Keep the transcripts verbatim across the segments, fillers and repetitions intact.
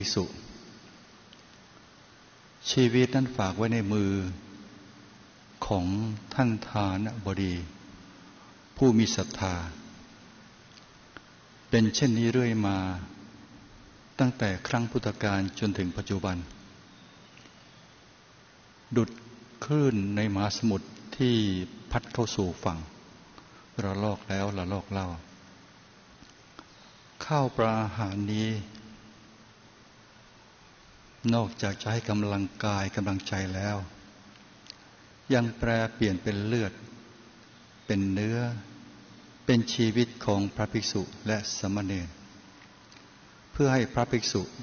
ภิกษุชีวิตนั้นฝากไว้ในมือของท่านทานบดีผู้มีศรัทธาเป็นเช่นนี้เรื่อยมาตั้งแต่ครั้งพุทธกาลจนถึงปัจจุบันดุจคลื่นในมหาสมุทรที่พัดเข้าสู่ฝั่งระลอกแล้วระลอกเล่าข้าวปลาอาหารนี้นอกจากจะให้กำลังกายกำลังใจแล้วยังแปรเปลี่ยนเป็นเลือดเป็นเนื้อเป็นชีวิตของพระภิกษุและสามเณรเพื่อให้พระภิกษุ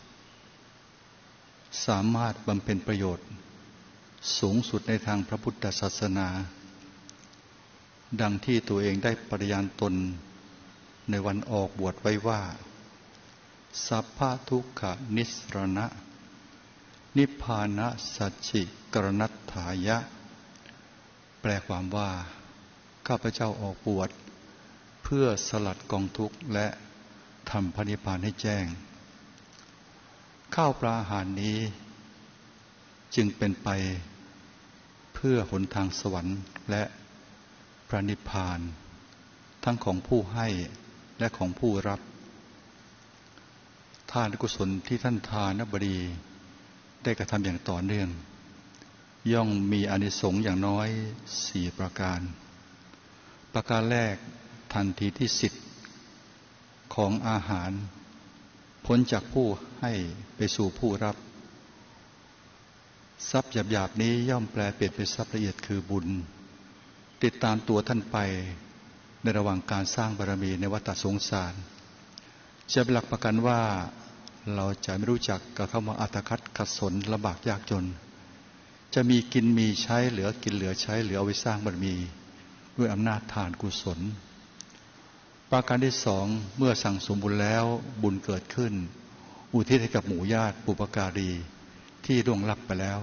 สามารถบำเพ็ญประโยชน์สูงสุดในทางพระพุทธศาสนาดังที่ตัวเองได้ปฏิญาณตนในวันออกบวชไว้ว่าสัพพะทุกขนิสรณะนิพพานะสัจฉิกรณัตถายะแปลความว่าข้าพเจ้าออกบวชเพื่อสลัดกองทุกข์และทำพระนิพพานให้แจ้งข้าวปลาอาหารนี้จึงเป็นไปเพื่อหนทางสวรรค์และพระนิพพานทั้งของผู้ให้และของผู้รับทานกุศลที่ท่านทานบดีได้กระทำอย่างต่อเนื่องย่อมมีอานิสงส์อย่างน้อยสี่ประการประการแรกทันทีที่สิทธิ์ของอาหารพ้นจากผู้ให้ไปสู่ผู้รับทรัพย์หยาบๆนี้ย่อมแปลเปลี่ยนเป็นทรัพย์ละเอียดคือบุญติดตามตัวท่านไปในระหว่างการสร้างบารมีในวัฏสงสารจะเป็นหลักประกันว่าเราจะไม่รู้จักกับคำว่าอัตคัดขัดสนลำบากยากจนจะมีกินมีใช้เหลือกินเหลือใช้เหลือเอาไว้สร้างบารมีด้วยอำนาจทานกุศลประการที่สองเมื่อสั่งสมบุญแล้วบุญเกิดขึ้นอุทิศให้กับหมู่ญาติปุปการีที่ล่วงลับไปแล้ว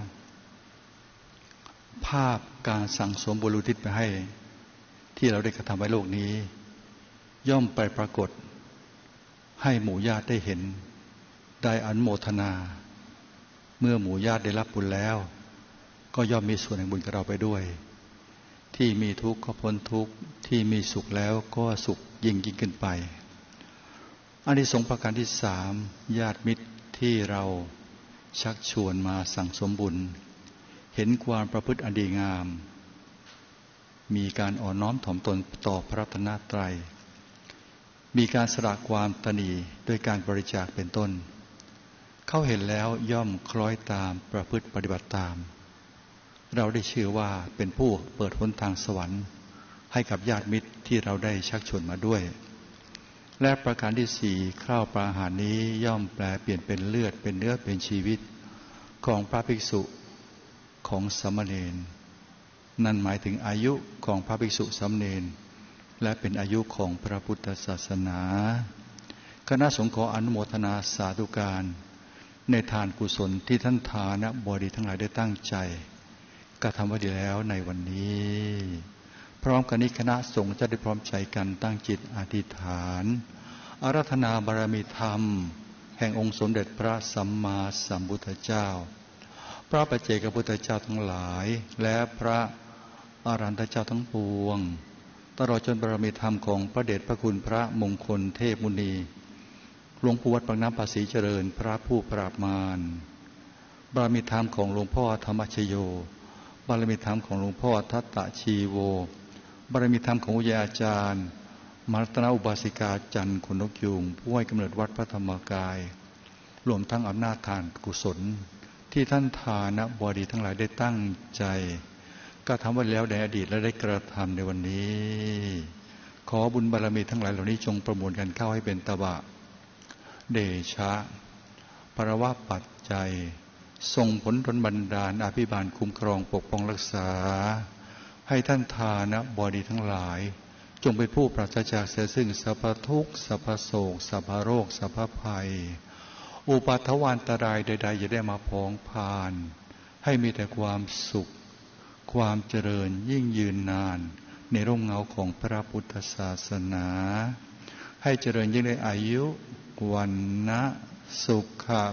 ภาพการสั่งสมบุญอุทิศไปให้ที่เราได้กระทำไว้โลกนี้ย่อมไปปรากฏให้หมู่ญาติได้เห็นได้อนุโมทนาเมื่อหมู่ญาติได้รับบุญแล้วก็ย่อมมีส่วนแห่งบุญกับเราไปด้วยที่มีทุกข์ก็พ้นทุกข์ที่มีสุขแล้วก็สุขยิ่งยิ่งขึ้นไปอานิสงส์ประการที่สามญาติมิตรที่เราชักชวนมาสั่งสมบุญเห็นความประพฤติอันดีงามมีการอ่อนน้อมถ่อมตนต่อพระรัตนตรัยมีการสละความตนีด้วยการบริจาคเป็นต้นเขาเห็นแล้วย่อมคล้อยตามประพฤติปฏิบัติตามเราได้ชื่อว่าเป็นผู้เปิดหนทางสวรรค์ให้กับญาติมิตรที่เราได้ชักชวนมาด้วยและประการที่สี่ข้าวปลาอาหารนี้ย่อมแปลเปลี่ยนเป็นเลือดเป็นเนื้อเป็นชีวิตของพระภิกษุของสามเณรนั่นหมายถึงอายุของพระภิกษุสามเณรและเป็นอายุของพระพุทธศาสนาคณะสงฆ์ขออนุโมทนาสาธุการในทานกุศลที่ท่านทานบดีทั้งหลายได้ตั้งใจกระทำไว้ดีแล้วในวันนี้พร้อมกันนี้คณะสงฆ์จะได้พร้อมใจกันตั้งจิตอธิษฐานอาราธนาบารมีธรรมแห่งองค์สมเด็จพระสัมมาสัมพุทธเจ้าพระปัจเจกพุทธเจ้าทั้งหลายและพระอรหันตเจ้าทั้งปวงตลอดจนบารมีธรรมของพระเดชพระคุณพระมงคลเทพมุนีหลวงปู่วัดปากน้ำภาษีเจริญพระผู้ปราบมารบารมีธรรมของหลวงพ่อธรรมชโยบารมีธรรมของหลวงพ่อทัตตชีโวบารมีธรรมของอุยาจารย์มรัตนอุบาสิกาจันทร์ขนนกยูงผู้ให้กำเนิดวัดพระธรรมกายรวมทั้งอำนาจทานกุศลที่ท่านทานบดีทั้งหลายได้ตั้งใจก็ทำไว้แล้วในอดีตและได้กระทำในวันนี้ขอบุญบารมีทั้งหลายเหล่านี้จงประมวลกันเข้าให้เป็นตบะเดชะปรวะปัจจัยส่งผลดลบันดาลอภิบาลคุ้มครองปกป้องรักษาให้ท่านทานบดีทั้งหลายจงเป็นผู้ปราศจากเสียซึ่งสัพพทุกข์สัพพโศกสัพพโรคสัพพภัยอุปัฏฐวันตรายใดๆอย่าได้มาพ้องพานให้มีแต่ความสุขความเจริญยิ่งยืนนานในร่มเงาของพระพุทธศาสนาให้เจริญยิ่งในอายุวันนะสุข